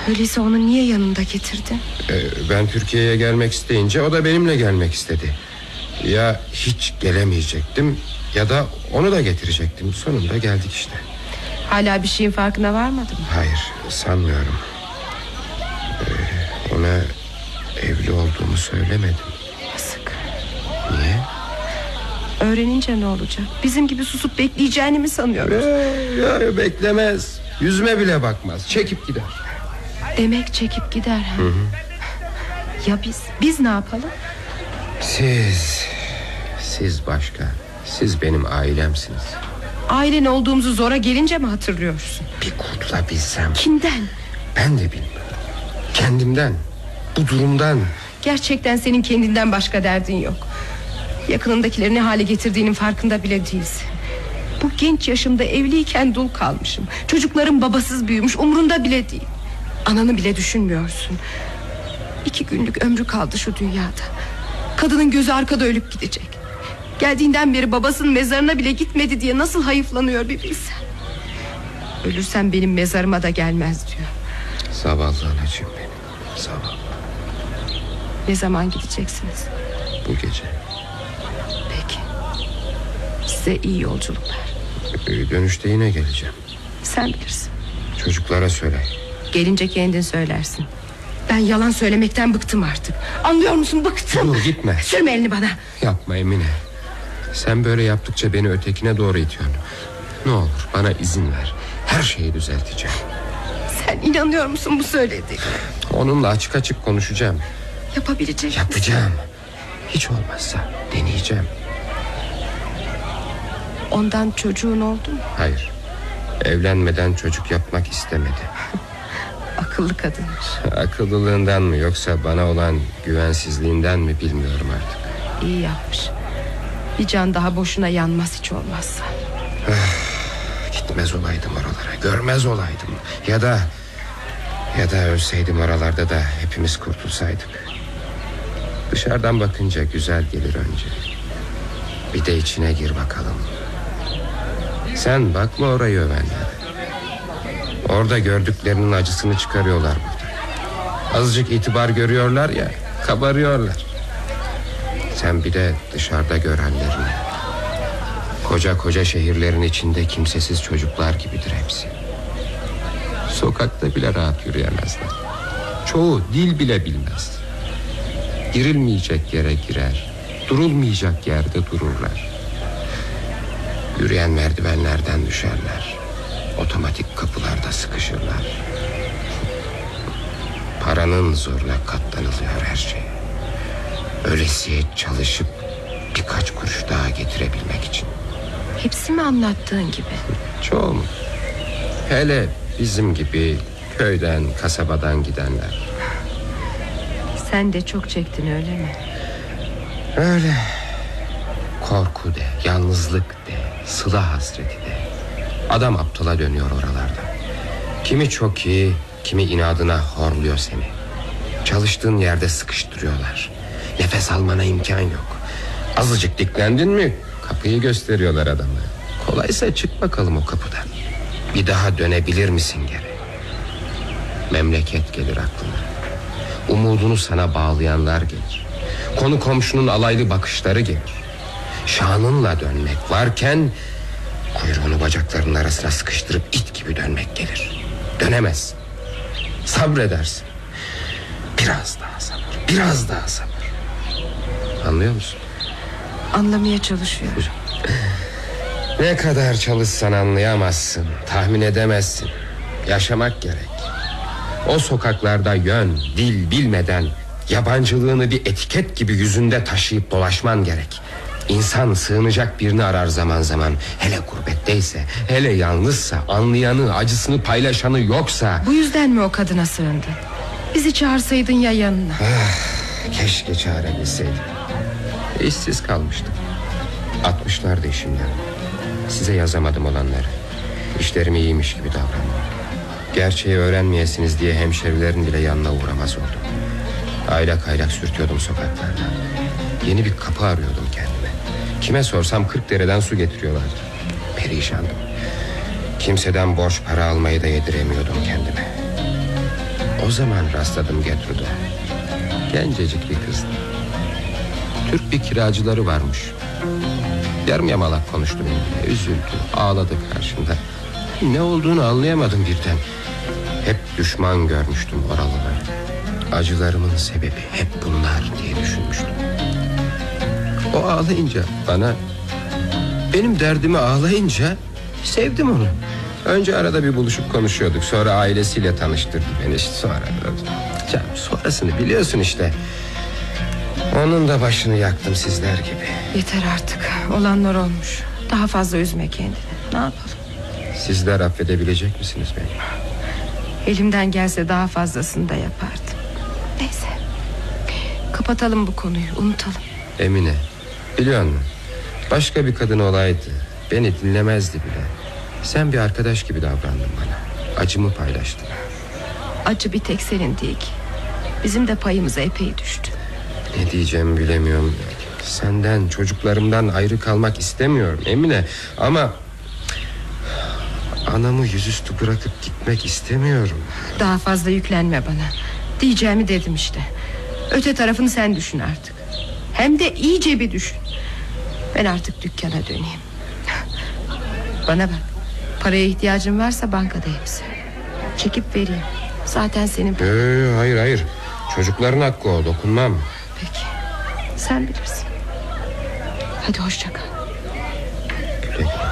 Öyleyse onu niye yanında getirdin? Ben Türkiye'ye gelmek isteyince o da benimle gelmek istedi. Ya hiç gelemeyecektim ya da onu da getirecektim. Sonunda geldik işte. Hala bir şeyin farkına varmadın mı? Hayır, sanmıyorum. Ona evli olduğumu söylemedim. Yazık. Niye? Öğrenince ne olacak? Bizim gibi susup bekleyeceğini mi sanıyoruz? Ya, beklemez. Yüzüme bile bakmaz. Çekip gider. Demek çekip gider ha? Hı. Ya biz ne yapalım? Siz başka. Siz benim ailemsiniz. Ailen olduğumuzu zora gelince mi hatırlıyorsun? Bir kurtulabilsem. Kimden? Ben de bilmiyorum. Kendimden. Bu durumdan. Gerçekten senin kendinden başka derdin yok. Yakınındakileri ne hale getirdiğinin farkında bile değilsin. Bu genç yaşımda evliyken dul kalmışım. Çocuklarım babasız büyümüş, umurunda bile değil. Ananı bile düşünmüyorsun. 2 günlük ömrü kaldı şu dünyada. Kadının gözü arkada ölüp gidecek. Geldiğinden beri babasının mezarına bile gitmedi diye nasıl hayıflanıyor bir bilsen. Ölürsem benim mezarıma da gelmez diyor. Zavallı anacığım benim. Zavallı. Ne zaman gideceksiniz? Bu gece. Peki. Size iyi yolculuklar. Dönüşte yine geleceğim. Sen bilirsin. Çocuklara söyle. Gelince kendin söylersin. Ben yalan söylemekten bıktım artık. Anlıyor musun, bıktım. Dur, gitme. Sürme elini bana. Yapma Emine. Sen böyle yaptıkça beni ötekine doğru itiyorsun. Ne olur bana izin ver. Her şeyi düzelteceğim. Sen inanıyor musun bu söylediğine? Onunla açık açık konuşacağım. Yapabilecek misin? Yapacağım. Hiç olmazsa deneyeceğim. Ondan çocuğun oldu mu? Hayır. Evlenmeden çocuk yapmak istemedi. Akıllı kadınmış. Akıllılığından mı yoksa bana olan güvensizliğinden mi bilmiyorum artık. İyi yapmış. Bir can daha boşuna yanmaz hiç olmazsa. Gitmez olaydım oralara, görmez olaydım. Ya da ölseydim oralarda da hepimiz kurtulsaydık. Dışarıdan bakınca güzel gelir önce. Bir de içine gir bakalım. Sen bakma orayı övenlere. Orada gördüklerinin acısını çıkarıyorlar burada. Azıcık itibar görüyorlar ya, kabarıyorlar. Sen bir de dışarıda gör hallerini. Koca şehirlerin içinde kimsesiz çocuklar gibidir hepsi. Sokakta bile rahat yürüyemezler. Çoğu dil bile bilmez. Girilmeyecek yere girer, durulmayacak yerde dururlar. Yürüyen merdivenlerden düşerler. Otomatik kapılarda sıkışırlar. Paranın zoruna katlanılıyor her şey. Ölesiye çalışıp birkaç kuruş daha getirebilmek için. Hepsi mi anlattığın gibi? Çoğu mu? Hele bizim gibi köyden, kasabadan gidenler. Sen de çok çektin öyle mi? Öyle. Korku de, yalnızlık de, sıla hasreti de. Adam aptala dönüyor oralarda. Kimi çok iyi, kimi inadına horluyor seni. Çalıştığın yerde sıkıştırıyorlar. Nefes almana imkan yok. Azıcık diklendin mi kapıyı gösteriyorlar adamı. Kolaysa çık bakalım o kapıdan. Bir daha dönebilir misin geri? Memleket gelir aklına. Umudunu sana bağlayanlar gelir. Konu komşunun alaylı bakışları gelir. Şanınla dönmek varken kuyruğunu bacaklarının arasına sıkıştırıp it gibi dönmek gelir. Dönemezsin. Sabredersin. Biraz daha sabır, biraz daha sabır. Anlıyor musun? Anlamaya çalışıyorum. Ne kadar çalışsan anlayamazsın, tahmin edemezsin. Yaşamak gerek. O sokaklarda yön, dil bilmeden yabancılığını bir etiket gibi yüzünde taşıyıp dolaşman gerek. İnsan sığınacak birini arar zaman zaman. Hele gurbetteyse, hele yalnızsa, anlayanı, acısını paylaşanı yoksa. Bu yüzden mi o kadına sığındın? Bizi çağırsaydın ya yanına. Keşke çağırabilseydim. İşsiz kalmıştım. Atmışlardı işimden. Size yazamadım olanları. İşlerim iyiymiş gibi davrandım. Gerçeği öğrenmeyesiniz diye hemşerilerin bile yanına uğramaz oldum. Aylak aylak sürtüyordum sokaklarda. Yeni bir kapı arıyordum kendime. Kime sorsam 40 dereden su getiriyorlardı. Perişandım. Kimseden borç para almayı da yediremiyordum kendime. O zaman rastladım Gertrude'a. Gencecik bir kızdı. Türk bir kiracıları varmış. Yarım yamalak konuştu benimle. Üzüldü, ağladı karşımda. Ne olduğunu anlayamadım birden. Hep düşman görmüştüm oralıları. Acılarımın sebebi hep bunlar diye düşünmüştüm. O ağlayınca bana, benim derdimi ağlayınca sevdim onu. Önce arada bir buluşup konuşuyorduk. Sonra ailesiyle tanıştırdı beni. Sonrasını biliyorsun işte. Onun da başını yaktım sizler gibi. Yeter artık, olanlar olmuş. Daha fazla üzme kendini. Ne yapalım? Sizler affedebilecek misiniz beni? Elimden gelse daha fazlasını da yapardım. Neyse, kapatalım bu konuyu, unutalım. Emine, biliyor musun? Başka bir kadın olaydı, beni dinlemezdi bile. Sen bir arkadaş gibi davrandın bana. Acımı paylaştın. Acı bir tek senin değil ki. Bizim de payımıza epey düştü. Ne diyeceğimi bilemiyorum. Senden, çocuklarımdan ayrı kalmak istemiyorum Emine. Ama anamı yüzüstü bırakıp gitmek istemiyorum. Daha fazla yüklenme bana. Diyeceğimi dedim işte. Öte tarafını sen düşün artık. Hem de iyice bir düşün. Ben artık dükkana döneyim. Bana bak, paraya ihtiyacın varsa bankada hepsi. Çekip vereyim. Zaten senin... Hayır. Çocukların hakkı o, dokunmam. Peki, sen bilirsin. Hadi hoşça kal. Güle güle.